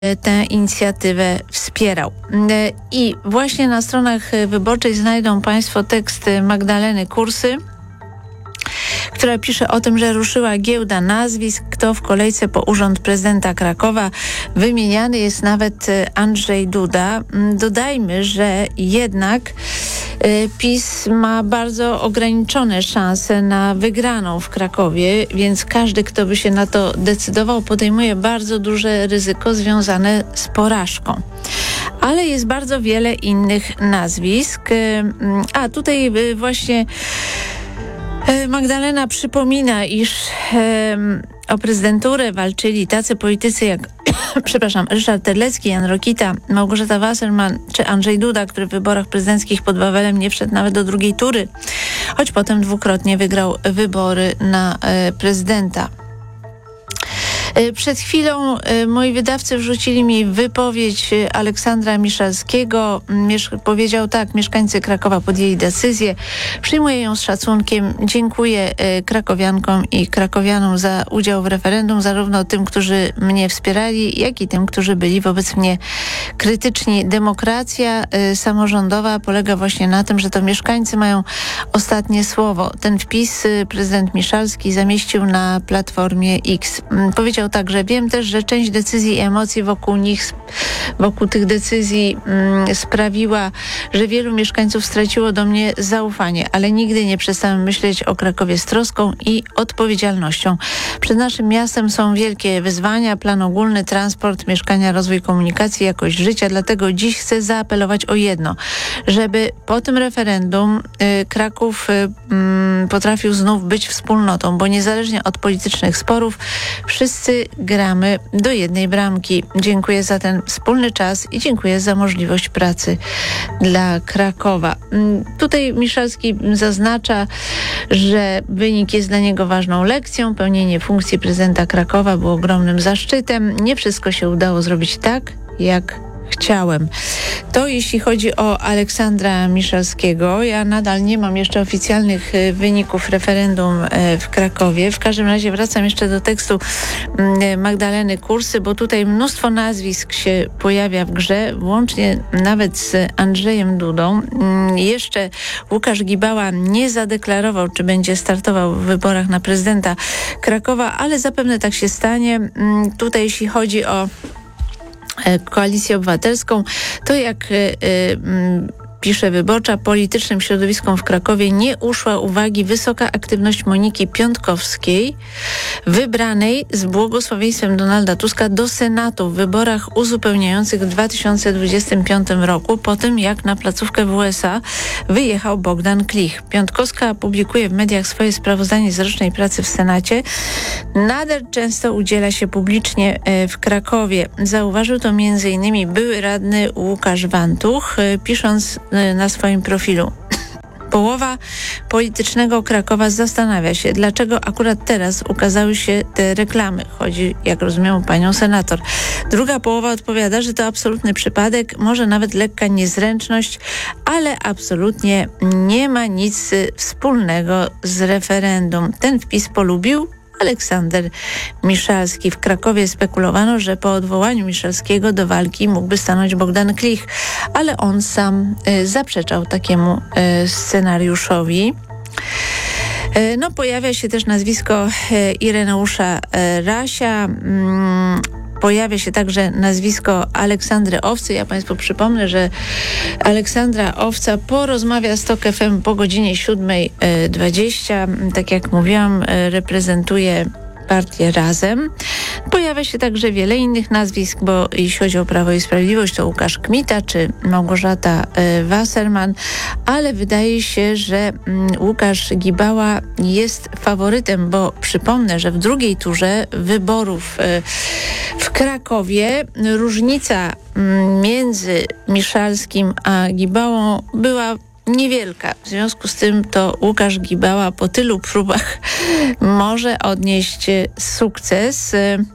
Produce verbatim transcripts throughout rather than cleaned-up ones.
tę inicjatywę wspierał. I właśnie na stronach wyborczej znajdą Państwo tekst Magdaleny Kursy, która pisze o tym, że ruszyła giełda nazwisk, kto w kolejce po urząd prezydenta Krakowa. Wymieniany jest nawet Andrzej Duda. Dodajmy, że jednak PiS ma bardzo ograniczone szanse na wygraną w Krakowie, więc każdy, kto by się na to decydował, podejmuje bardzo duże ryzyko związane z porażką. Ale jest bardzo wiele innych nazwisk. A tutaj właśnie Magdalena przypomina, iż e, o prezydenturę walczyli tacy politycy jak przepraszam, Ryszard Terlecki, Jan Rokita, Małgorzata Wasserman czy Andrzej Duda, który w wyborach prezydenckich pod Wawelem nie wszedł nawet do drugiej tury, choć potem dwukrotnie wygrał wybory na e, prezydenta. Przed chwilą moi wydawcy wrzucili mi wypowiedź Aleksandra Miszalskiego. Miesz- powiedział tak: mieszkańcy Krakowa podjęli decyzję, przyjmuję ją z szacunkiem, dziękuję krakowiankom i krakowianom za udział w referendum, zarówno tym, którzy mnie wspierali, jak i tym, którzy byli wobec mnie krytyczni. Demokracja y, samorządowa polega właśnie na tym, że to mieszkańcy mają ostatnie słowo. Ten wpis y, prezydent Miszalski zamieścił na Platformie X. Y, powiedział także: wiem też, że część decyzji i emocji wokół nich, wokół tych decyzji mm, sprawiła, że wielu mieszkańców straciło do mnie zaufanie, ale nigdy nie przestałem myśleć o Krakowie z troską i odpowiedzialnością. Przed naszym miastem są wielkie wyzwania, plan ogólny, transport, mieszkania, rozwój komunikacji, jakość życia, dlatego dziś chcę zaapelować o jedno, żeby po tym referendum y, Kraków y, y, potrafił znów być wspólnotą, bo niezależnie od politycznych sporów wszyscy gramy do jednej bramki. Dziękuję za ten wspólny czas i dziękuję za możliwość pracy dla Krakowa. Tutaj Miszalski zaznacza, że wynik jest dla niego ważną lekcją. Pełnienie funkcji prezydenta Krakowa było ogromnym zaszczytem. Nie wszystko się udało zrobić tak, jak chciałem. To jeśli chodzi o Aleksandra Miszalskiego. Ja nadal nie mam jeszcze oficjalnych wyników referendum w Krakowie. W każdym razie wracam jeszcze do tekstu Magdaleny Kursy, bo tutaj mnóstwo nazwisk się pojawia w grze, włącznie nawet z Andrzejem Dudą. Jeszcze Łukasz Gibała nie zadeklarował, czy będzie startował w wyborach na prezydenta Krakowa, ale zapewne tak się stanie. Tutaj jeśli chodzi o Koalicję Obywatelską, to jak y, y, pisze Wyborcza, politycznym środowiskom w Krakowie nie uszła uwagi wysoka aktywność Moniki Piątkowskiej, wybranej z błogosławieństwem Donalda Tuska do Senatu w wyborach uzupełniających w dwa tysiące dwudziestym piątym roku, po tym jak na placówkę w U S A wyjechał Bogdan Klich. Piątkowska publikuje w mediach swoje sprawozdanie z rocznej pracy w Senacie. Nader często udziela się publicznie w Krakowie. Zauważył to między innymi były radny Łukasz Wantuch, pisząc na swoim profilu: połowa politycznego Krakowa zastanawia się, dlaczego akurat teraz ukazały się te reklamy. Chodzi, jak rozumiem, o panią senator. Druga połowa odpowiada, że to absolutny przypadek, może nawet lekka niezręczność, ale absolutnie nie ma nic wspólnego z referendum. Ten wpis polubił Aleksander Miszalski. W Krakowie spekulowano, że po odwołaniu Miszalskiego do walki mógłby stanąć Bogdan Klich, ale on sam y, zaprzeczał takiemu y, scenariuszowi. Y, no, pojawia się też nazwisko y, Ireneusza y, Rasia. Y, Pojawia się także nazwisko Aleksandry Owcy. Ja Państwu przypomnę, że Aleksandra Owca porozmawia z TOK F M po godzinie siódmej dwadzieścia. Tak jak mówiłam, reprezentuje partię Razem. Pojawia się także wiele innych nazwisk, bo jeśli chodzi o Prawo i Sprawiedliwość, to Łukasz Kmita czy Małgorzata y, Wasserman, ale wydaje się, że y, Łukasz Gibała jest faworytem, bo przypomnę, że w drugiej turze wyborów y, w Krakowie różnica y, między Miszalskim a Gibałą była niewielka. W związku z tym to Łukasz Gibała po tylu próbach może odnieść sukces,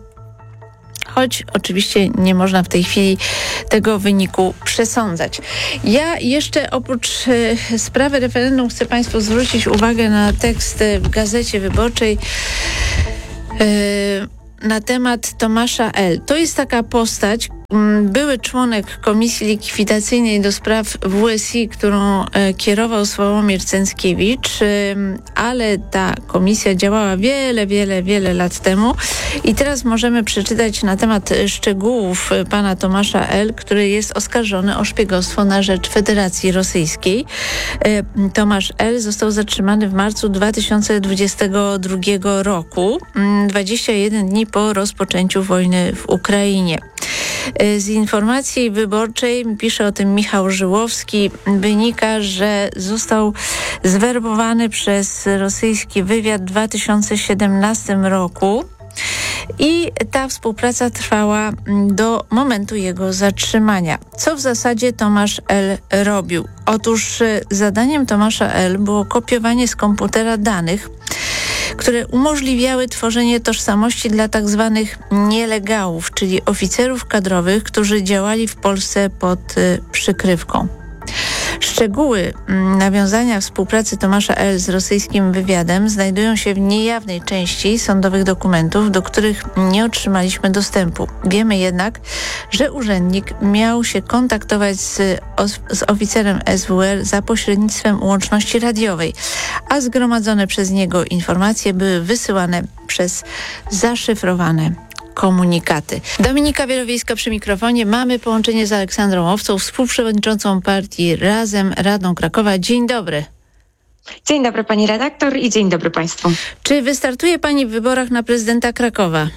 choć oczywiście nie można w tej chwili tego wyniku przesądzać. Ja jeszcze oprócz e, sprawy referendum chcę Państwu zwrócić uwagę na tekst w Gazecie Wyborczej. E, na temat Tomasza L. To jest taka postać, były członek Komisji Likwidacyjnej do spraw W S I, którą e, kierował Sławomir Cęckiewicz, e, ale ta komisja działała wiele, wiele, wiele lat temu i teraz możemy przeczytać na temat szczegółów pana Tomasza L., który jest oskarżony o szpiegostwo na rzecz Federacji Rosyjskiej. E, Tomasz L. został zatrzymany w marcu dwa tysiące dwudziestego drugiego roku, dwadzieścia jeden dni po rozpoczęciu wojny w Ukrainie. Z informacji wyborczej, pisze o tym Michał Żyłowski, wynika, że został zwerbowany przez rosyjski wywiad w dwa tysiące siedemnastym roku i ta współpraca trwała do momentu jego zatrzymania. Co w zasadzie Tomasz L. robił? Otóż zadaniem Tomasza L. było kopiowanie z komputera danych, które umożliwiały tworzenie tożsamości dla tak zwanych nielegałów, czyli oficerów kadrowych, którzy działali w Polsce pod y, przykrywką. Szczegóły nawiązania współpracy Tomasza L. z rosyjskim wywiadem znajdują się w niejawnej części sądowych dokumentów, do których nie otrzymaliśmy dostępu. Wiemy jednak, że urzędnik miał się kontaktować z, z oficerem S W R za pośrednictwem łączności radiowej, a zgromadzone przez niego informacje były wysyłane przez zaszyfrowane komunikaty. Dominika Wielowiejska przy mikrofonie. Mamy połączenie z Aleksandrą Owcą, współprzewodniczącą partii Razem, Radną Krakowa. Dzień dobry. Dzień dobry pani redaktor i dzień dobry państwu. Czy wystartuje pani w wyborach na prezydenta Krakowa?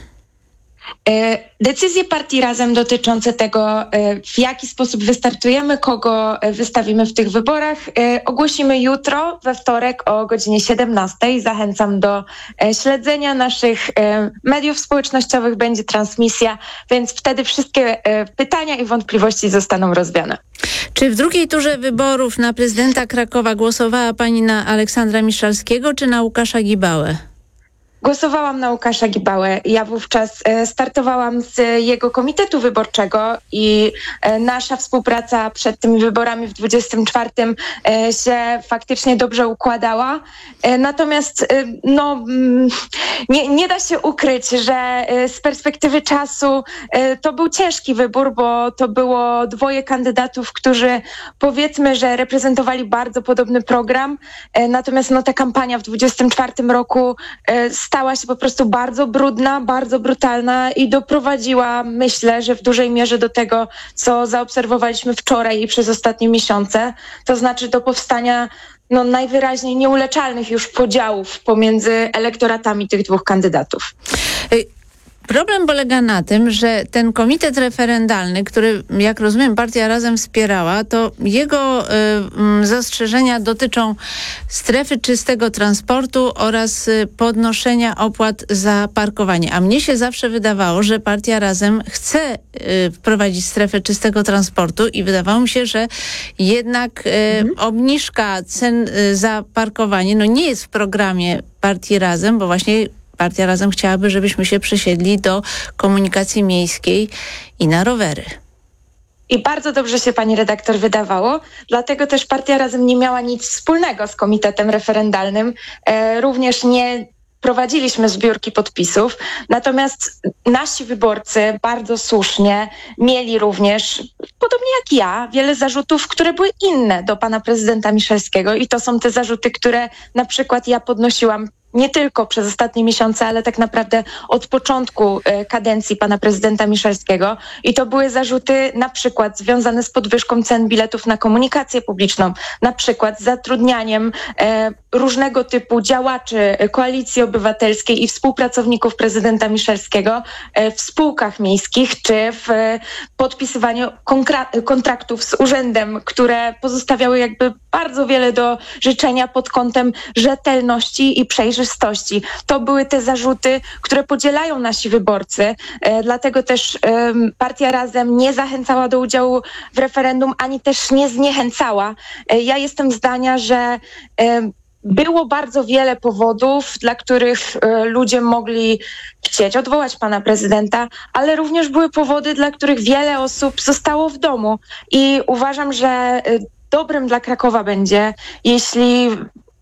Decyzje partii Razem dotyczące tego, w jaki sposób wystartujemy, kogo wystawimy w tych wyborach, ogłosimy jutro, we wtorek o godzinie siedemnastej. Zachęcam do śledzenia naszych mediów społecznościowych, będzie transmisja, więc wtedy wszystkie pytania i wątpliwości zostaną rozwiane. Czy w drugiej turze wyborów na prezydenta Krakowa głosowała pani na Aleksandra Miszalskiego czy na Łukasza Gibałę? Głosowałam na Łukasza Gibałę. Ja wówczas startowałam z jego komitetu wyborczego i nasza współpraca przed tymi wyborami w dwudziestym czwartym się faktycznie dobrze układała. Natomiast no, nie, nie da się ukryć, że z perspektywy czasu to był ciężki wybór, bo to było dwoje kandydatów, którzy powiedzmy, że reprezentowali bardzo podobny program. Natomiast no, ta kampania w dwudziestym czwartym roku stała się po prostu bardzo brudna, bardzo brutalna i doprowadziła, myślę, że w dużej mierze do tego, co zaobserwowaliśmy wczoraj i przez ostatnie miesiące, to znaczy do powstania no, najwyraźniej nieuleczalnych już podziałów pomiędzy elektoratami tych dwóch kandydatów. Problem polega na tym, że ten komitet referendalny, który, jak rozumiem, partia Razem wspierała, to jego y, zastrzeżenia dotyczą strefy czystego transportu oraz y, podnoszenia opłat za parkowanie. A mnie się zawsze wydawało, że partia Razem chce y, wprowadzić strefę czystego transportu i wydawało mi się, że jednak y, mhm. obniżka cen y, za parkowanie no, nie jest w programie partii Razem, bo właśnie Partia Razem chciałaby, żebyśmy się przesiedli do komunikacji miejskiej i na rowery. I bardzo dobrze się pani redaktor wydawało, dlatego też Partia Razem nie miała nic wspólnego z komitetem referendalnym. E, również nie prowadziliśmy zbiórki podpisów, natomiast nasi wyborcy bardzo słusznie mieli również, podobnie jak ja, wiele zarzutów, które były inne do pana prezydenta Miszalskiego i to są te zarzuty, które na przykład ja podnosiłam nie tylko przez ostatnie miesiące, ale tak naprawdę od początku kadencji pana prezydenta Miszalskiego. I to były zarzuty na przykład związane z podwyżką cen biletów na komunikację publiczną, na przykład z zatrudnianiem e, różnego typu działaczy Koalicji Obywatelskiej i współpracowników prezydenta Miszalskiego e, w spółkach miejskich, czy w e, podpisywaniu konkra- kontraktów z urzędem, które pozostawiały jakby bardzo wiele do życzenia pod kątem rzetelności i przejrzystości. To były te zarzuty, które podzielają nasi wyborcy, e, dlatego też e, Partia Razem nie zachęcała do udziału w referendum, ani też nie zniechęcała. E, ja jestem zdania, że e, było bardzo wiele powodów, dla których e, ludzie mogli chcieć odwołać pana prezydenta, ale również były powody, dla których wiele osób zostało w domu i uważam, że e, dobrym dla Krakowa będzie, jeśli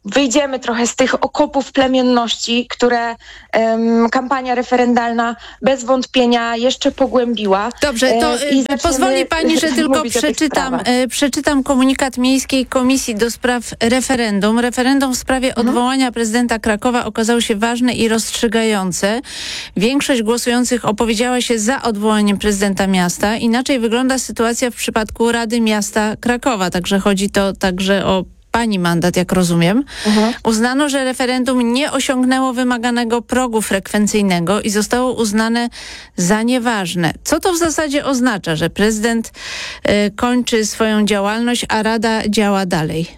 wyjdziemy trochę z tych okopów plemienności, które um, kampania referendalna bez wątpienia jeszcze pogłębiła. Dobrze, to e, i pozwoli pani, że tylko przeczytam, e, przeczytam komunikat Miejskiej Komisji do Spraw Referendum. Referendum w sprawie mhm. odwołania prezydenta Krakowa okazało się ważne i rozstrzygające. Większość głosujących opowiedziała się za odwołaniem prezydenta miasta. Inaczej wygląda sytuacja w przypadku Rady Miasta Krakowa. Także chodzi to także o pani mandat, jak rozumiem. Mhm. Uznano, że referendum nie osiągnęło wymaganego progu frekwencyjnego i zostało uznane za nieważne. Co to w zasadzie oznacza, że prezydent y, kończy swoją działalność, a Rada działa dalej?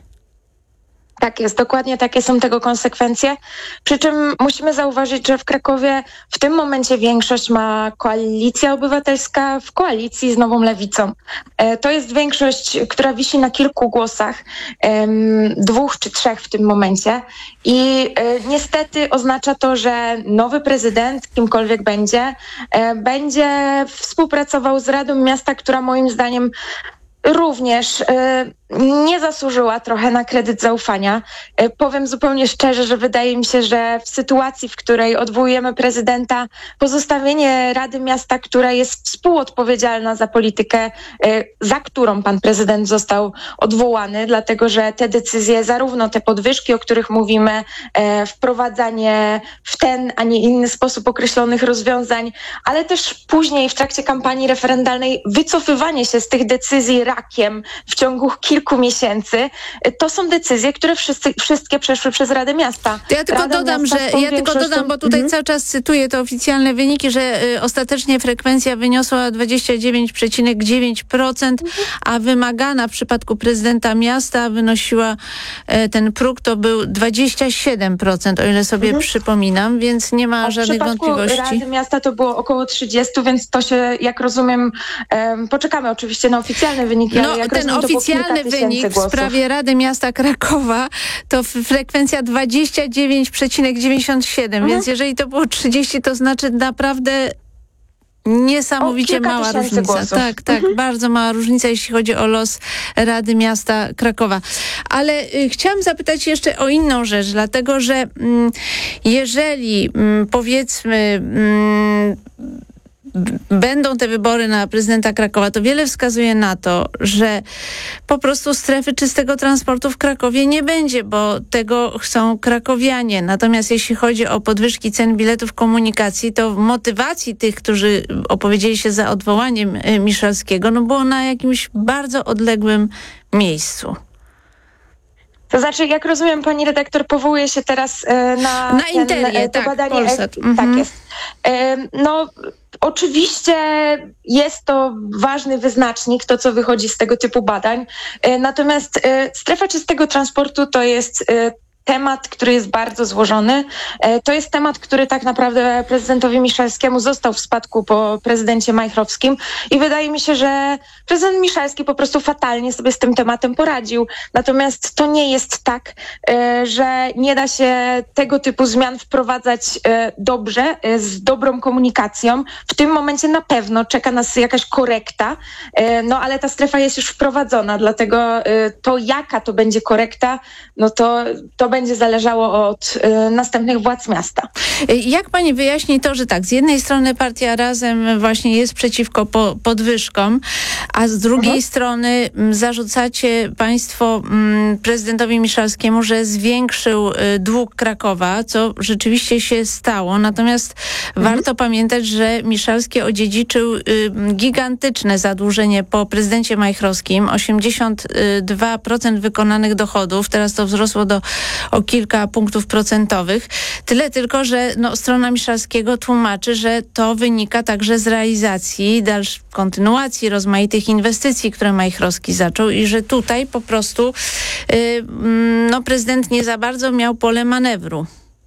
Tak jest, dokładnie takie są tego konsekwencje. Przy czym musimy zauważyć, że w Krakowie w tym momencie większość ma Koalicja Obywatelska w koalicji z Nową Lewicą. E, to jest większość, która wisi na kilku głosach, em, dwóch czy trzech w tym momencie. I e, niestety oznacza to, że nowy prezydent, kimkolwiek będzie, e, będzie współpracował z Radą Miasta, która moim zdaniem również y, nie zasłużyła trochę na kredyt zaufania. Y, powiem zupełnie szczerze, że wydaje mi się, że w sytuacji, w której odwołujemy prezydenta, pozostawienie Rady Miasta, która jest współodpowiedzialna za politykę, y, za którą pan prezydent został odwołany, dlatego że te decyzje, zarówno te podwyżki, o których mówimy, y, wprowadzanie w ten, a nie inny sposób określonych rozwiązań, ale też później w trakcie kampanii referendalnej wycofywanie się z tych decyzji rakiem w ciągu kilku miesięcy, to są decyzje, które wszyscy, wszystkie przeszły przez Radę Miasta. To ja tylko Rada dodam, że ja tylko dodam, bo tutaj mhm. cały czas cytuję te oficjalne wyniki, że y, ostatecznie frekwencja wyniosła dwadzieścia dziewięć przecinek dziewięć procent, mhm. a wymagana w przypadku prezydenta miasta wynosiła y, ten próg to był dwadzieścia siedem procent, o ile sobie mhm. przypominam, więc nie ma a żadnych wątpliwości. W przypadku Rady Miasta to było około trzydzieści, więc to się, jak rozumiem, um, poczekamy oczywiście na oficjalne wyniki. No jak ten rozumiem, oficjalny wynik w sprawie Rady Miasta Krakowa to frekwencja dwadzieścia dziewięć przecinek dziewięćdziesiąt siedem, mhm. więc jeżeli to było trzydzieści, to znaczy naprawdę niesamowicie mała różnica. Głosów. Tak, tak, mhm. bardzo mała różnica, jeśli chodzi o los Rady Miasta Krakowa. Ale y, chciałam zapytać jeszcze o inną rzecz, dlatego że mm, jeżeli mm, powiedzmy mm, będą te wybory na prezydenta Krakowa, to wiele wskazuje na to, że po prostu strefy czystego transportu w Krakowie nie będzie, bo tego chcą krakowianie. Natomiast jeśli chodzi o podwyżki cen biletów komunikacji, to w motywacji tych, którzy opowiedzieli się za odwołaniem Miszalskiego, no było na jakimś bardzo odległym miejscu. To znaczy, jak rozumiem, pani redaktor powołuje się teraz e, na, na Interię, ten, to tak, badanie. Polsat. E, mhm. Tak jest. E, no, oczywiście jest to ważny wyznacznik, to co wychodzi z tego typu badań. E, natomiast e, strefa czystego transportu to jest e, temat, który jest bardzo złożony. To jest temat, który tak naprawdę prezydentowi Miszalskiemu został w spadku po prezydencie Majchrowskim i wydaje mi się, że prezydent Miszalski po prostu fatalnie sobie z tym tematem poradził. Natomiast to nie jest tak, że nie da się tego typu zmian wprowadzać dobrze, z dobrą komunikacją. W tym momencie na pewno czeka nas jakaś korekta, no ale ta strefa jest już wprowadzona, dlatego to jaka to będzie korekta, no to, to będzie zależało od y, następnych władz miasta. Jak pani wyjaśni to, że tak, z jednej strony partia Razem właśnie jest przeciwko po, podwyżkom, a z drugiej mhm. strony m, zarzucacie państwo m, prezydentowi Miszalskiemu, że zwiększył y, dług Krakowa, co rzeczywiście się stało. Natomiast mhm. warto pamiętać, że Miszalski odziedziczył y, gigantyczne zadłużenie po prezydencie Majchrowskim, osiemdziesiąt dwa procent wykonanych dochodów, teraz to wzrosło do o kilka punktów procentowych. Tyle tylko, że no, strona Miszalskiego tłumaczy, że to wynika także z realizacji, dalszej kontynuacji rozmaitych inwestycji, które Majchrowski zaczął i że tutaj po prostu yy, no, prezydent nie za bardzo miał pole manewru.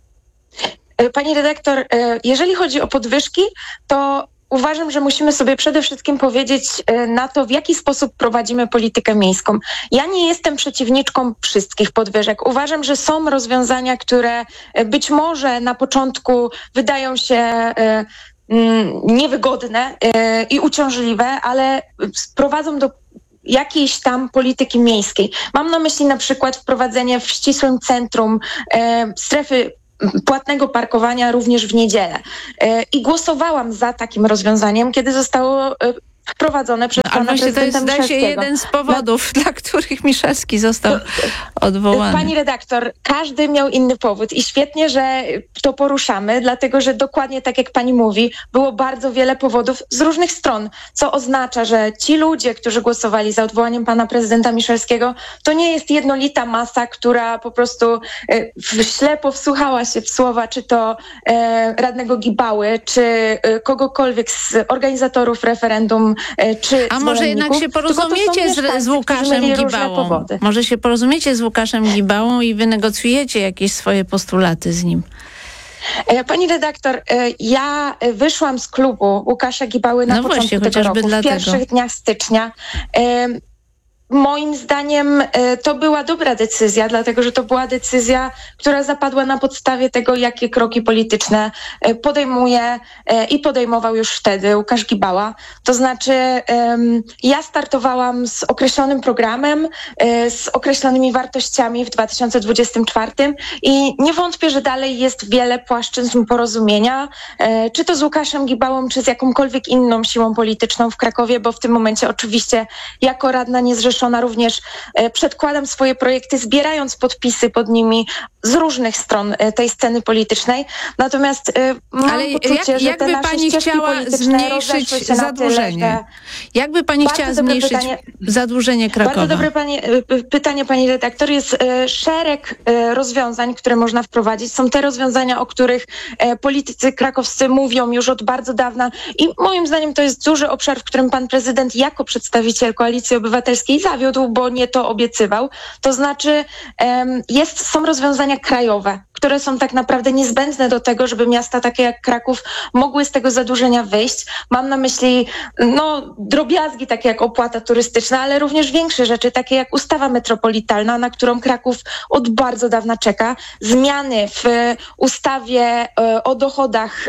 Pani redaktor, jeżeli chodzi o podwyżki, to uważam, że musimy sobie przede wszystkim powiedzieć na to, w jaki sposób prowadzimy politykę miejską. Ja nie jestem przeciwniczką wszystkich podwyżek. Uważam, że są rozwiązania, które być może na początku wydają się niewygodne i uciążliwe, ale prowadzą do jakiejś tam polityki miejskiej. Mam na myśli na przykład wprowadzenie w ścisłym centrum e, strefy płatnego parkowania również w niedzielę. E, I głosowałam za takim rozwiązaniem, kiedy zostało e, wprowadzone przez no, pana właśnie prezydenta to jest, zdaje się, jeden z powodów, no, dla których Miszalski został odwołany. Pani redaktor, każdy miał inny powód i świetnie, że to poruszamy, dlatego że dokładnie tak jak pani mówi, było bardzo wiele powodów z różnych stron, co oznacza, że ci ludzie, którzy głosowali za odwołaniem pana prezydenta Miszalskiego, to nie jest jednolita masa, która po prostu e, ślepo wsłuchała się w słowa, czy to e, radnego Gibały, czy e, kogokolwiek z organizatorów referendum, czy A może jednak się porozumiecie z, z Łukaszem Gibałą? Może się porozumiecie z Łukaszem Gibałą i wynegocjujecie jakieś swoje postulaty z nim? Pani redaktor, ja wyszłam z klubu Łukasza Gibały na no początku właśnie, tego roku, dlatego. w pierwszych dniach stycznia. Moim zdaniem to była dobra decyzja, dlatego że to była decyzja, która zapadła na podstawie tego, jakie kroki polityczne podejmuje i podejmował już wtedy Łukasz Gibała. To znaczy ja startowałam z określonym programem, z określonymi wartościami w dwa tysiące dwudziestym czwartym i nie wątpię, że dalej jest wiele płaszczyzn porozumienia, czy to z Łukaszem Gibałą, czy z jakąkolwiek inną siłą polityczną w Krakowie, bo w tym momencie oczywiście jako radna niezrzeszona również e, przedkładam swoje projekty, zbierając podpisy pod nimi z różnych stron e, tej sceny politycznej. Natomiast e, mam Ale poczucie, jak, że jakby te nasze pani chciała zmniejszyć zadłużenie? Tyle, jakby pani chciała zmniejszyć pytanie, zadłużenie Krakowa? Bardzo dobre panie, pytanie, pani redaktor. Jest e, szereg e, rozwiązań, które można wprowadzić. Są te rozwiązania, o których e, politycy krakowscy mówią już od bardzo dawna i moim zdaniem to jest duży obszar, w którym pan prezydent jako przedstawiciel Koalicji Obywatelskiej zawiódł, bo nie to obiecywał. To znaczy jest, są rozwiązania krajowe, które są tak naprawdę niezbędne do tego, żeby miasta takie jak Kraków mogły z tego zadłużenia wyjść. Mam na myśli no, drobiazgi takie jak opłata turystyczna, ale również większe rzeczy, takie jak ustawa metropolitalna, na którą Kraków od bardzo dawna czeka. Zmiany w ustawie o dochodach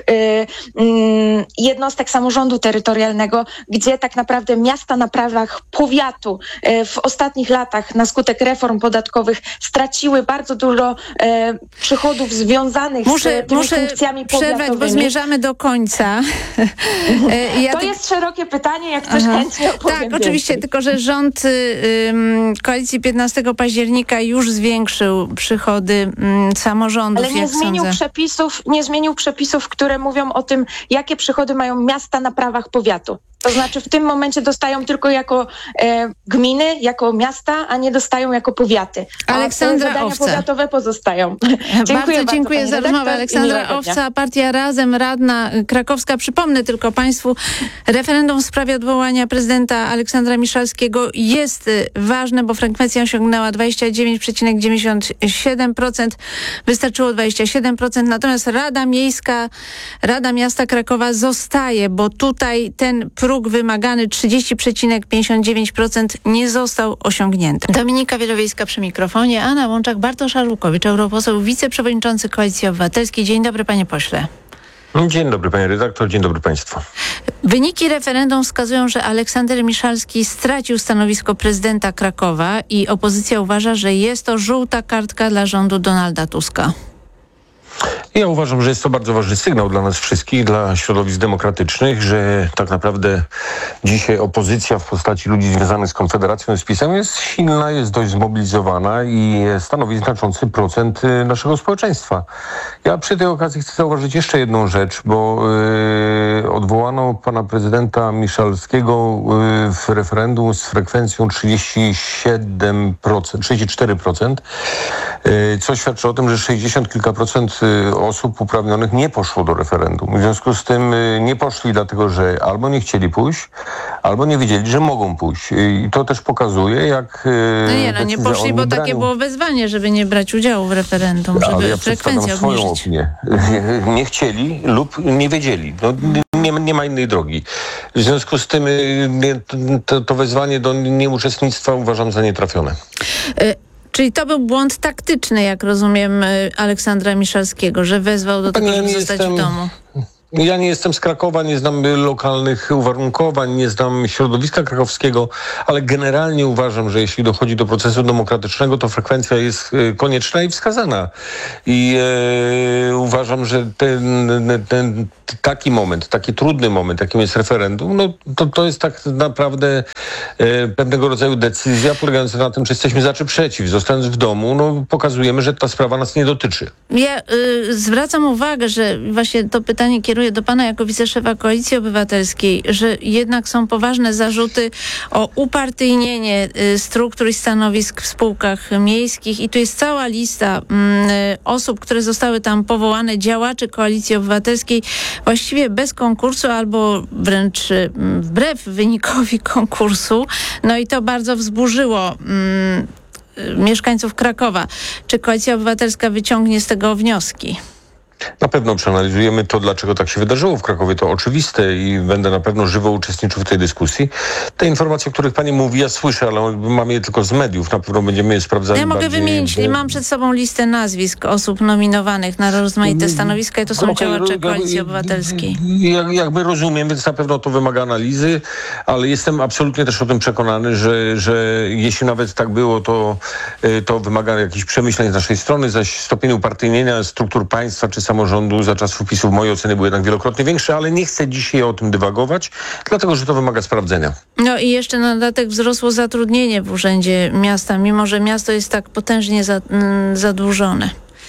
jednostek samorządu terytorialnego, gdzie tak naprawdę miasta na prawach powiatu w ostatnich latach na skutek reform podatkowych straciły bardzo dużo e, przychodów związanych muszę, z tymi muszę funkcjami przerwać, powiatowymi. bo zmierzamy do końca. ja to ty... jest szerokie pytanie, jak coś Aha. chętnie opowiem. Tak, oczywiście, tylko że rząd y, Koalicji piętnastego października już zwiększył przychody y, samorządów. Ale nie jak zmienił sądzę. przepisów, nie zmienił przepisów, które mówią o tym, jakie przychody mają miasta na prawach powiatu. To znaczy w tym momencie dostają tylko jako e, gminy, jako miasta, a nie dostają jako powiaty. A Aleksandra zadania Owca. powiatowe pozostają. dziękuję bardzo, bardzo dziękuję za rozmowę. Aleksandra Owca, Partia Razem, radna krakowska. Przypomnę tylko państwu, referendum w sprawie odwołania prezydenta Aleksandra Miszalskiego jest ważne, bo frekwencja osiągnęła dwadzieścia dziewięć przecinek dziewięćdziesiąt siedem procent. Wystarczyło dwadzieścia siedem procent. Natomiast Rada Miejska, Rada Miasta Krakowa zostaje, bo tutaj ten próg wymagany trzydzieści przecinek pięćdziesiąt dziewięć procent nie został osiągnięty. Dominika Wielowiejska przy mikrofonie, a na łączach Bartosz Arłukowicz, europoseł, wiceprzewodniczący Koalicji Obywatelskiej. Dzień dobry, panie pośle. Dzień dobry, panie redaktor, dzień dobry państwu. Wyniki referendum wskazują, że Aleksander Miszalski stracił stanowisko prezydenta Krakowa i opozycja uważa, że jest to żółta kartka dla rządu Donalda Tuska. Ja uważam, że jest to bardzo ważny sygnał dla nas wszystkich, dla środowisk demokratycznych, że tak naprawdę dzisiaj opozycja w postaci ludzi związanych z Konfederacją i z PiS-em jest silna, jest dość zmobilizowana i stanowi znaczący procent naszego społeczeństwa. Ja przy tej okazji chcę zauważyć jeszcze jedną rzecz, bo yy, odwołano pana prezydenta Miszalskiego yy, w referendum z frekwencją trzydzieści siedem procent, trzydzieści cztery procent, yy, co świadczy o tym, że sześćdziesiąt kilka procent osób uprawnionych nie poszło do referendum. W związku z tym nie poszli dlatego, że albo nie chcieli pójść, albo nie wiedzieli, że mogą pójść. I to też pokazuje, jak... No nie, no nie poszli, bo takie było wezwanie, żeby nie brać udziału w referendum, żeby ale ja frekwencję swoją obniżyć. opinię. Nie chcieli lub nie wiedzieli. No, nie, nie ma innej drogi. W związku z tym to, to wezwanie do nieuczestnictwa uważam za nietrafione. Y- Czyli to był błąd taktyczny, jak rozumiem, Aleksandra Miszalskiego, że wezwał do tego, żeby zostać w domu. Ja nie jestem z Krakowa, nie znam lokalnych uwarunkowań, nie znam środowiska krakowskiego, ale generalnie uważam, że jeśli dochodzi do procesu demokratycznego, to frekwencja jest konieczna i wskazana. I e, uważam, że ten, ten taki moment, taki trudny moment, jakim jest referendum, no to, to jest tak naprawdę e, pewnego rodzaju decyzja polegająca na tym, czy jesteśmy za czy przeciw. Zostając w domu, no pokazujemy, że ta sprawa nas nie dotyczy. Ja y, zwracam uwagę, że właśnie to pytanie kieruję do pana jako wiceszefa Koalicji Obywatelskiej, że jednak są poważne zarzuty o upartyjnienie y, struktur i stanowisk w spółkach miejskich i tu jest cała lista y, osób, które zostały tam powołane, działaczy Koalicji Obywatelskiej, właściwie bez konkursu albo wręcz y, wbrew wynikowi konkursu. No i to bardzo wzburzyło y, mieszkańców Krakowa. Czy Koalicja Obywatelska wyciągnie z tego wnioski? Na pewno przeanalizujemy to, dlaczego tak się wydarzyło w Krakowie. To oczywiste i będę na pewno żywo uczestniczył w tej dyskusji. Te informacje, o których pani mówi, ja słyszę, ale mamy je tylko z mediów. Na pewno będziemy je sprawdzali. Ja mogę bardziej, wymienić, bo... mam przed sobą listę nazwisk osób nominowanych na rozmaite stanowiska i to są Trochę, działacze Koalicji Obywatelskiej. Jak, jakby rozumiem, więc na pewno to wymaga analizy, ale jestem absolutnie też o tym przekonany, że, że jeśli nawet tak było, to, to wymaga jakichś przemyśleń z naszej strony, zaś stopień upartyjnienia struktur państwa czy samorządu za czasów PiS-u w mojej ocenie był jednak wielokrotnie większy, ale nie chcę dzisiaj o tym dywagować, dlatego że to wymaga sprawdzenia. No i jeszcze na dodatek wzrosło zatrudnienie w Urzędzie Miasta, mimo że miasto jest tak potężnie za, mm, zadłużone.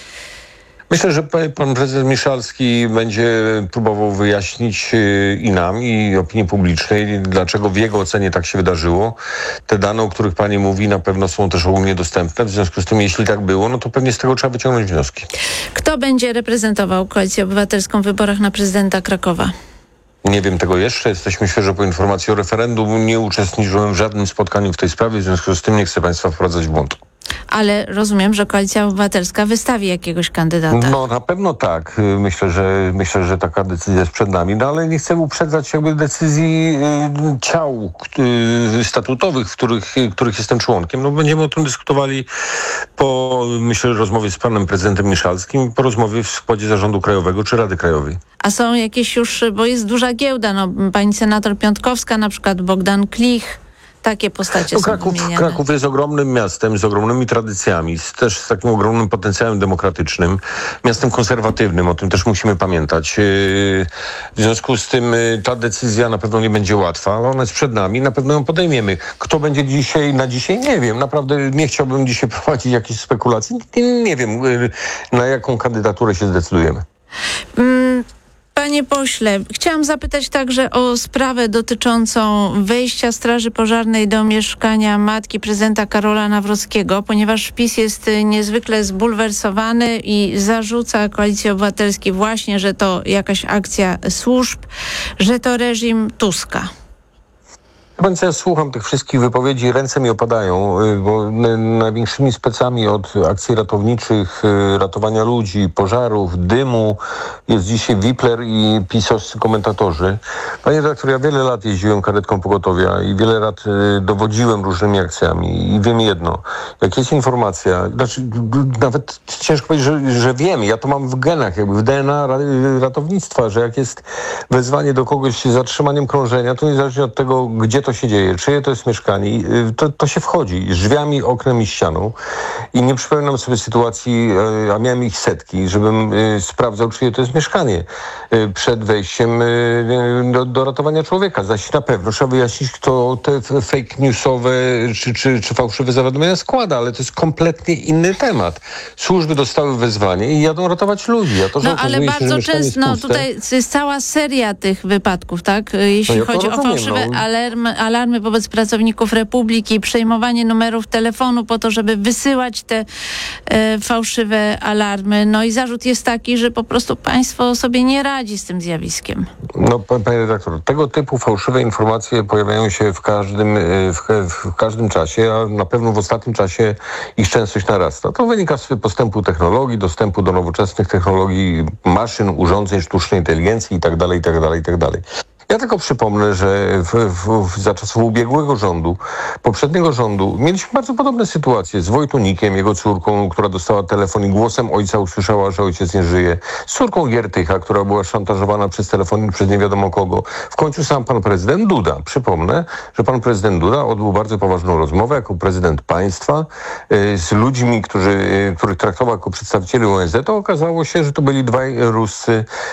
Myślę, że pan prezydent Miszalski będzie próbował wyjaśnić i nam, i opinii publicznej, dlaczego w jego ocenie tak się wydarzyło. Te dane, o których pani mówi, na pewno są też ogólnie dostępne. W związku z tym, jeśli tak było, no to pewnie z tego trzeba wyciągnąć wnioski. Kto będzie reprezentował Koalicję Obywatelską w wyborach na prezydenta Krakowa? Nie wiem tego jeszcze. Jesteśmy świeżo po informacji o referendum. Nie uczestniczyłem w żadnym spotkaniu w tej sprawie, w związku z tym nie chcę państwa wprowadzać w błąd. Ale rozumiem, że Koalicja Obywatelska wystawi jakiegoś kandydata. No na pewno tak. Myślę, że myślę, że taka decyzja jest przed nami, no ale nie chcę uprzedzać jakby decyzji y, ciał y, statutowych, w których, y, których jestem członkiem. No będziemy o tym dyskutowali po, myślę, rozmowie z panem prezydentem Miszalskim, po rozmowie w składzie Zarządu Krajowego czy Rady Krajowej. A są jakieś już, bo jest duża giełda, no pani senator Piątkowska, na przykład Bogdan Klich. Takie postacie no, są Kraków, wymieniane. Kraków jest ogromnym miastem, z ogromnymi tradycjami, z, też z takim ogromnym potencjałem demokratycznym, miastem konserwatywnym, o tym też musimy pamiętać. W związku z tym ta decyzja na pewno nie będzie łatwa, ale ona jest przed nami, na pewno ją podejmiemy. Kto będzie dzisiaj, na dzisiaj? Nie wiem. Naprawdę nie chciałbym dzisiaj prowadzić jakichś spekulacji. Nie, nie wiem, na jaką kandydaturę się zdecydujemy. Mm. Panie pośle, chciałam zapytać także o sprawę dotyczącą wejścia Straży Pożarnej do mieszkania matki prezydenta Karola Nawrockiego, ponieważ PiS jest niezwykle zbulwersowany i zarzuca Koalicji Obywatelskiej właśnie, że to jakaś akcja służb, że to reżim Tuska. Ja słucham tych wszystkich wypowiedzi, ręce mi opadają, bo największymi specami od akcji ratowniczych, ratowania ludzi, pożarów, dymu jest dzisiaj Wipler i pisowscy komentatorzy. Panie redaktor, ja wiele lat jeździłem karetką pogotowia i wiele lat dowodziłem różnymi akcjami i wiem jedno, jak jest informacja, znaczy nawet ciężko powiedzieć, że, że wiem, ja to mam w genach, jakby w D N A ratownictwa, że jak jest wezwanie do kogoś z zatrzymaniem krążenia, to niezależnie od tego, gdzie to się dzieje, czyje to jest mieszkanie, to, to się wchodzi drzwiami, oknem i ścianą. I nie przypominam sobie sytuacji, a miałem ich setki, żebym sprawdzał, czyje to jest mieszkanie przed wejściem do, do ratowania człowieka. Zaś na pewno trzeba wyjaśnić, kto te fake newsowe czy, czy, czy fałszywe zawiadomienia składa, ale to jest kompletnie inny temat. Służby dostały wezwanie i jadą ratować ludzi. A to, że no ale bardzo często, no tutaj jest cała seria tych wypadków, tak? Jeśli no, ja chodzi rozumiem, o fałszywe no. alarmy, alarmy wobec pracowników Republiki, przejmowanie numerów telefonu po to, żeby wysyłać te e, fałszywe alarmy. No i zarzut jest taki, że po prostu państwo sobie nie radzi z tym zjawiskiem. No, panie redaktor, tego typu fałszywe informacje pojawiają się w każdym, w, w każdym czasie, a na pewno w ostatnim czasie ich częstość narasta. To wynika z postępu technologii, dostępu do nowoczesnych technologii, maszyn, urządzeń sztucznej inteligencji itd., itd., itd. Ja tylko przypomnę, że w, w, w, za czasów ubiegłego rządu, poprzedniego rządu, mieliśmy bardzo podobne sytuacje z Wojtunikiem, jego córką, która dostała telefon i głosem ojca usłyszała, że ojciec nie żyje, z córką Giertycha, która była szantażowana przez telefon przez nie wiadomo kogo. W końcu sam pan prezydent Duda. Przypomnę, że pan prezydent Duda odbył bardzo poważną rozmowę jako prezydent państwa y, z ludźmi, którzy, y, których traktował jako przedstawicieli O N Z. To okazało się, że to byli dwaj ruscy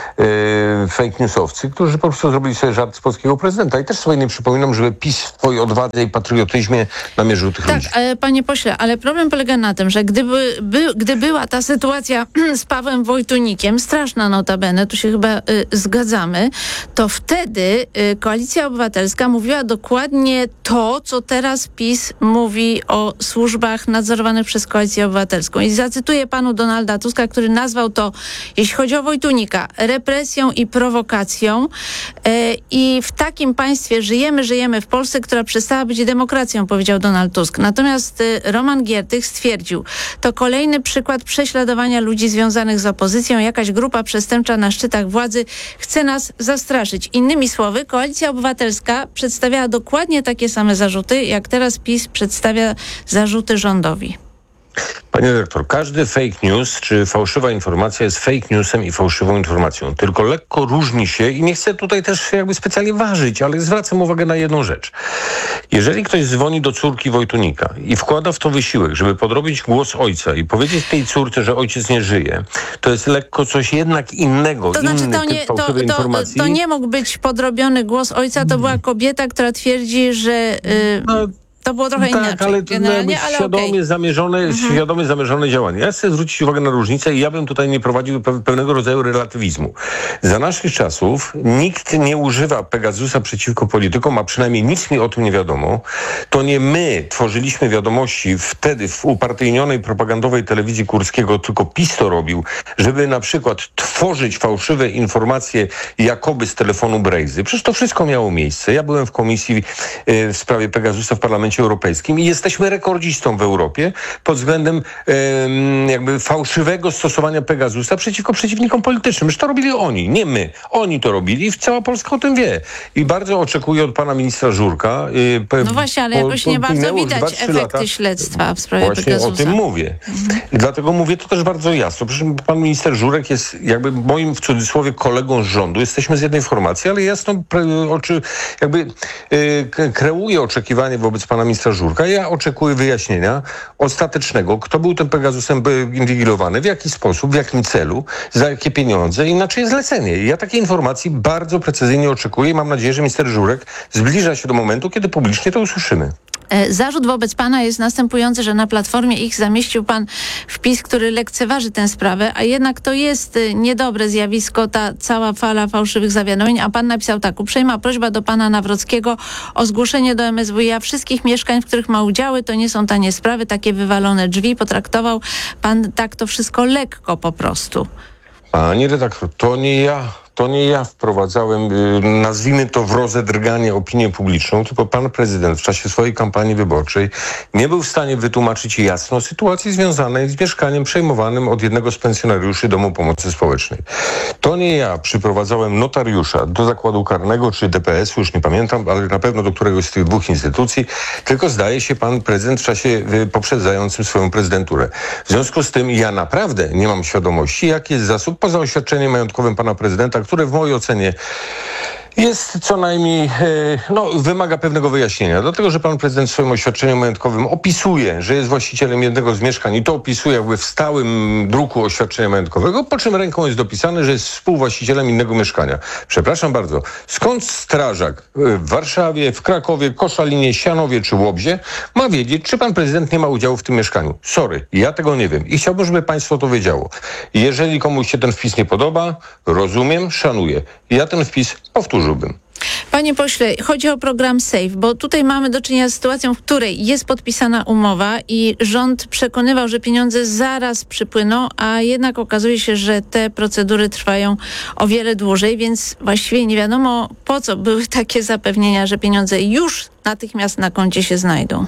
y, fake newsowcy, którzy po prostu zrobili sobie żart z polskiego prezydenta. I też sobie nie przypominam, żeby PiS w swojej odwadze i patriotyzmie namierzył tych tak, ludzi. Tak, panie pośle, ale problem polega na tym, że gdyby, by, gdy była ta sytuacja z Pawłem Wojtunikiem, straszna notabene, tu się chyba y, zgadzamy, to wtedy y, Koalicja Obywatelska mówiła dokładnie to, co teraz PiS mówi o służbach nadzorowanych przez Koalicję Obywatelską. I zacytuję panu Donalda Tuska, który nazwał to, jeśli chodzi o Wojtunika, represją i prowokacją. Y, I w takim państwie żyjemy, żyjemy w Polsce, która przestała być demokracją, powiedział Donald Tusk. Natomiast y, Roman Giertych stwierdził, to kolejny przykład prześladowania ludzi związanych z opozycją. Jakaś grupa przestępcza na szczytach władzy chce nas zastraszyć. Innymi słowy, Koalicja Obywatelska przedstawiała dokładnie takie same zarzuty, jak teraz PiS przedstawia zarzuty rządowi. Panie dyrektor, każdy fake news czy fałszywa informacja jest fake newsem i fałszywą informacją. Tylko lekko różni się i nie chcę tutaj też jakby specjalnie ważyć, ale zwracam uwagę na jedną rzecz. Jeżeli ktoś dzwoni do córki Wojtunika i wkłada w to wysiłek, żeby podrobić głos ojca i powiedzieć tej córce, że ojciec nie żyje, to jest lekko coś jednak innego, to inny znaczy, to typ nie, fałszywej to, to, informacji. to nie mógł być podrobiony głos ojca, to była kobieta, która twierdzi, że... Yy... No, To było trochę tak, inaczej. ale to generalnie, ale świadomie, okay. zamierzone, mhm. świadomie zamierzone działanie. Ja chcę zwrócić uwagę na różnicę i ja bym tutaj nie prowadził pewnego rodzaju relatywizmu. Za naszych czasów nikt nie używa Pegasusa przeciwko politykom, a przynajmniej nic mi o tym nie wiadomo. To nie my tworzyliśmy wiadomości wtedy w upartyjnionej propagandowej telewizji Kurskiego, tylko PiS to robił, żeby na przykład tworzyć fałszywe informacje jakoby z telefonu Brejzy. Przecież to wszystko miało miejsce. Ja byłem w komisji y, w sprawie Pegasusa w Parlamencie Europejskim i jesteśmy rekordzistą w Europie pod względem e, jakby fałszywego stosowania Pegasusa przeciwko przeciwnikom politycznym. Już to robili oni, nie my. Oni to robili i cała Polska o tym wie. I bardzo oczekuję od pana ministra Żurka. E, pe, no właśnie, ale jakoś nie bardzo widać dwa, efekty lata. śledztwa w sprawie Właśnie Pegasusa. o tym mówię. Mhm. I dlatego mówię to też bardzo jasno. Przecież pan minister Żurek jest jakby moim w cudzysłowie kolegą z rządu. Jesteśmy z jednej formacji, ale jasno pre, oczy, jakby e, kreuje oczekiwanie wobec pana ministra Żurka. Ja oczekuję wyjaśnienia ostatecznego, kto był tym Pegasusem inwigilowany, w jaki sposób, w jakim celu, za jakie pieniądze i na czyje zlecenie. Ja takiej informacji bardzo precyzyjnie oczekuję i mam nadzieję, że minister Żurek zbliża się do momentu, kiedy publicznie to usłyszymy. Zarzut wobec pana jest następujący, że na Platformie X zamieścił pan wpis, który lekceważy tę sprawę, a jednak to jest niedobre zjawisko, ta cała fala fałszywych zawiadomień, a pan napisał tak: uprzejma prośba do pana Nawrockiego o zgłoszenie do M S W i A wszystkich mieszkań, w których ma udziały, to nie są tanie sprawy, takie wywalone drzwi. Potraktował pan tak to wszystko lekko po prostu. Panie redaktor, to nie ja. To nie ja wprowadzałem, nazwijmy to w rozedrganie opinię publiczną, tylko pan prezydent w czasie swojej kampanii wyborczej nie był w stanie wytłumaczyć jasno sytuacji związanej z mieszkaniem przejmowanym od jednego z pensjonariuszy Domu Pomocy Społecznej. To nie ja przyprowadzałem notariusza do zakładu karnego czy D P S-u, już nie pamiętam, ale na pewno do któregoś z tych dwóch instytucji, tylko zdaje się pan prezydent w czasie poprzedzającym swoją prezydenturę. W związku z tym ja naprawdę nie mam świadomości, jaki jest zasób poza oświadczeniem majątkowym pana prezydenta, które w mojej ocenie jest co najmniej, no, wymaga pewnego wyjaśnienia. Dlatego, że pan prezydent w swoim oświadczeniu majątkowym opisuje, że jest właścicielem jednego z mieszkań i to opisuje jakby w stałym druku oświadczenia majątkowego, po czym ręką jest dopisane, że jest współwłaścicielem innego mieszkania. Przepraszam bardzo, skąd strażak w Warszawie, w Krakowie, Koszalinie, Sianowie czy Łobzie ma wiedzieć, czy pan prezydent nie ma udziału w tym mieszkaniu? Sorry, ja tego nie wiem i chciałbym, żeby państwo to wiedziało. Jeżeli komuś się ten wpis nie podoba, rozumiem, szanuję. Ja ten wpis powtórzę. Panie pośle, chodzi o program SAFE, bo tutaj mamy do czynienia z sytuacją, w której jest podpisana umowa i rząd przekonywał, że pieniądze zaraz przypłyną, a jednak okazuje się, że te procedury trwają o wiele dłużej, więc właściwie nie wiadomo, po co były takie zapewnienia, że pieniądze już natychmiast na koncie się znajdą.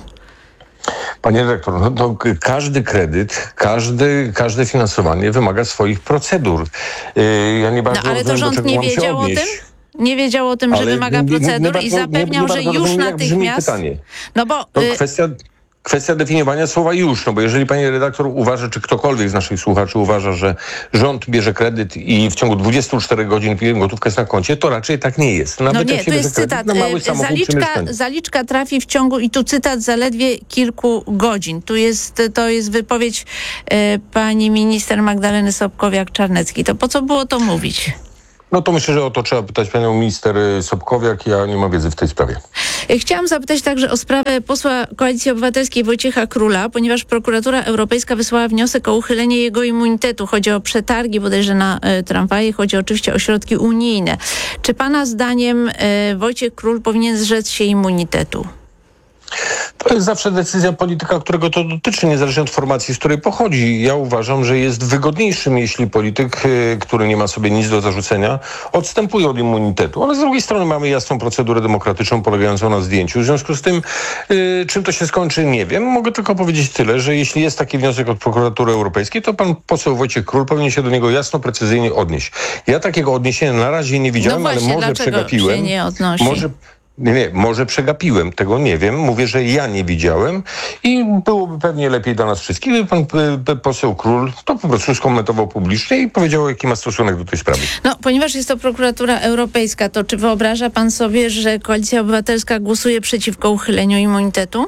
Panie dyrektor, no to każdy kredyt, każdy, każde finansowanie wymaga swoich procedur. Yy, ja nie bardzo no ale to rozumiem, rząd nie wiedział o tym? Nie wiedział o tym, że Ale wymaga nie- nie- nie procedur bardzo- i zapewniał, nie- nie że bardzo już rozumiem, jak brzmi natychmiast... pytanie. No bo... To y, kwestia, kwestia definiowania słowa już, no bo jeżeli pani redaktor uważa, czy ktokolwiek z naszych słuchaczy uważa, że rząd bierze kredyt i w ciągu dwudziestu czterech godzin gotówkę jest na koncie, to raczej tak nie jest. Nawet No jak nie, się tu bierze jest kredyt cytat. na mały y, samochód przy Zaliczka, mieszkaniu. zaliczka trafi w ciągu, i tu cytat, zaledwie kilku godzin. Tu jest, to jest wypowiedź y, pani minister Magdaleny Sobkowiak-Czarneckiej. To po co było to mówić? No to myślę, że o to trzeba pytać panią minister Sobkowiak. Ja nie mam wiedzy w tej sprawie. Chciałam zapytać także o sprawę posła Koalicji Obywatelskiej Wojciecha Króla, ponieważ prokuratura europejska wysłała wniosek o uchylenie jego immunitetu. Chodzi o przetargi bodajże na y, tramwaje, chodzi oczywiście o środki unijne. Czy pana zdaniem y, Wojciech Król powinien zrzec się immunitetu? To jest zawsze decyzja polityka, którego to dotyczy, niezależnie od formacji, z której pochodzi. Ja uważam, że jest wygodniejszym, jeśli polityk, y, który nie ma sobie nic do zarzucenia, odstępuje od immunitetu. Ale z drugiej strony mamy jasną procedurę demokratyczną polegającą na zdjęciu. W związku z tym, y, czym to się skończy, nie wiem. Mogę tylko powiedzieć tyle, że jeśli jest taki wniosek od prokuratury europejskiej, to pan poseł Wojciech Król powinien się do niego jasno, precyzyjnie odnieść. Ja takiego odniesienia na razie nie widziałem, No właśnie, ale może dlaczego przegapiłem. się nie odnosi? Może Nie, nie, może przegapiłem, tego nie wiem. Mówię, że ja nie widziałem i byłoby pewnie lepiej dla nas wszystkich, gdyby pan p- p- poseł Król to po prostu skomentował publicznie i powiedział, jaki ma stosunek do tej sprawy. No, ponieważ jest to prokuratura europejska, to czy wyobraża pan sobie, że Koalicja Obywatelska głosuje przeciwko uchyleniu immunitetu?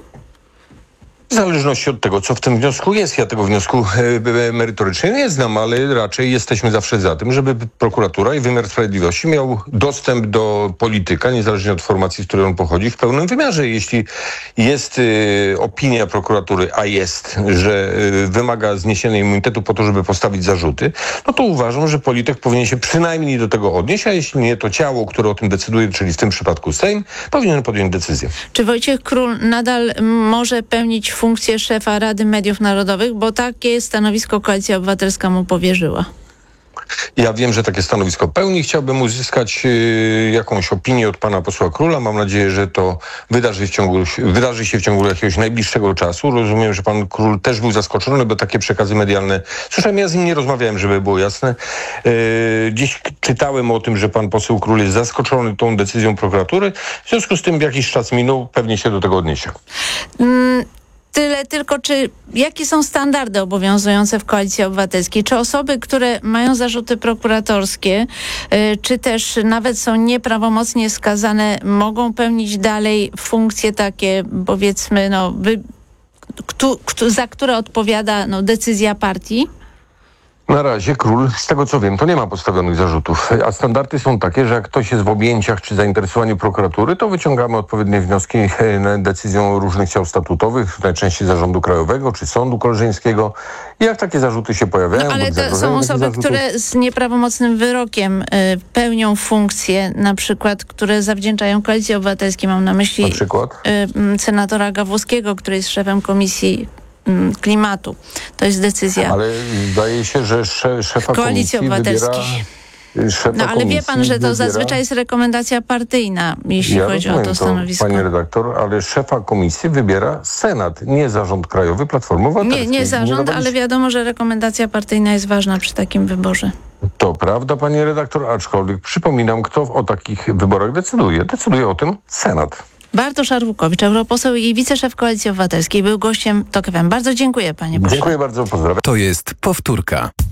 W zależności od tego, co w tym wniosku jest. Ja tego wniosku e, merytorycznie nie znam, ale raczej jesteśmy zawsze za tym, żeby prokuratura i wymiar sprawiedliwości miał dostęp do polityka, niezależnie od formacji, z której on pochodzi, w pełnym wymiarze. Jeśli jest e, opinia prokuratury, a jest, że e, wymaga zniesienia immunitetu po to, żeby postawić zarzuty, no to uważam, że polityk powinien się przynajmniej do tego odnieść, a jeśli nie, to ciało, które o tym decyduje, czyli w tym przypadku Sejm, powinien podjąć decyzję. Czy Wojciech Król nadal może pełnić funkcję szefa Rady Mediów Narodowych, bo takie stanowisko Koalicja Obywatelska mu powierzyła? Ja wiem, że takie stanowisko pełni. Chciałbym uzyskać y, jakąś opinię od pana posła Króla. Mam nadzieję, że to wydarzy, w ciągu, wydarzy się w ciągu jakiegoś najbliższego czasu. Rozumiem, że pan Król też był zaskoczony, bo takie przekazy medialne słyszałem. Ja z nim nie rozmawiałem, żeby było jasne. Y, dziś czytałem o tym, że pan poseł Król jest zaskoczony tą decyzją prokuratury. W związku z tym jakiś czas minął, pewnie się do tego odniesie. Mm. Tyle tylko, czy jakie są standardy obowiązujące w Koalicji Obywatelskiej? Czy osoby, które mają zarzuty prokuratorskie, y, czy też nawet są nieprawomocnie skazane, mogą pełnić dalej funkcje takie, powiedzmy, no, wy, kto, kto, za które odpowiada no, decyzja partii? Na razie Król, z tego co wiem, to nie ma postawionych zarzutów, a standardy są takie, że jak ktoś jest w objęciach czy zainteresowaniu prokuratury, to wyciągamy odpowiednie wnioski decyzją różnych ciał statutowych, najczęściej Zarządu Krajowego czy Sądu Koleżeńskiego. I jak takie zarzuty się pojawiają... No, ale bądź to zagrożenie są takich osoby, zarzutów, które z nieprawomocnym wyrokiem y, pełnią funkcje, na przykład, które zawdzięczają Koalicji Obywatelskiej. Mam na myśli Na przykład? y, senatora Gawłowskiego, który jest szefem Komisji Klimatu. To jest decyzja. Ale zdaje się, że sze, szefa Koalicji komisji Obywatelskiej. wybiera... Szefa No ale wie pan, że to wybiera... zazwyczaj jest rekomendacja partyjna, jeśli ja chodzi rozumiem o to stanowisko. Panie redaktor, ale szefa komisji wybiera Senat, nie Zarząd Krajowy Platformy Obywatelskiej. Nie, nie zarząd, dawaliście- ale wiadomo, że rekomendacja partyjna jest ważna przy takim wyborze. To prawda, panie redaktor, aczkolwiek przypominam, kto o takich wyborach decyduje. Decyduje o tym Senat. Bartosz Arłukowicz, europoseł i wiceszef Koalicji Obywatelskiej, był gościem TOK F M. Bardzo dziękuję, panie pośle. Dziękuję bardzo, pozdrawiam. To jest powtórka.